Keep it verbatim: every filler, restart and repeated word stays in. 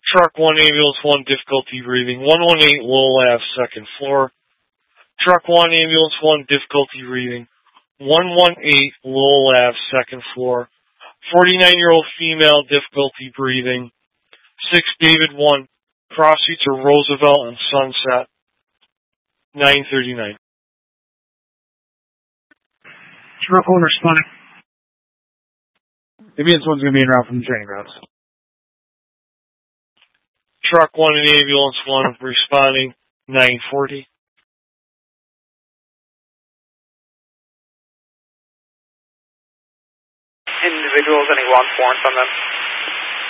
Truck one, ambulance one, difficulty breathing. one one eight, Lowell Ave, second floor. Truck one, ambulance one, difficulty breathing. one one eight, Lowell Ave, second floor. forty-nine-year-old female, difficulty breathing. six David one, cross streets are Roosevelt and Sunset. nine thirty-nine. Truck one responding. Ambulance one's going to be en route from the training grounds. Truck one and ambulance one responding. nine forty. Individuals, any one warrants on them?